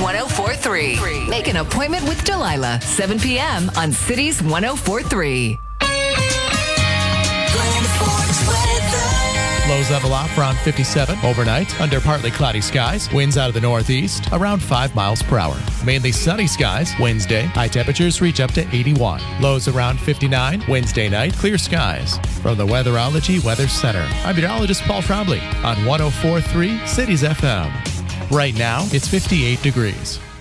1043. Make an appointment with Delilah, 7 p.m. on Cities 1043. Lows level off around 57 overnight under partly cloudy skies. Winds out of the northeast around 5 miles per hour. Mainly sunny skies Wednesday. High temperatures reach up to 81. Lows around 59 Wednesday night. Clear skies. From the Weatherology Weather Center, I'm meteorologist Paul Trombley on 1043 Cities FM. Right now, it's 58 degrees.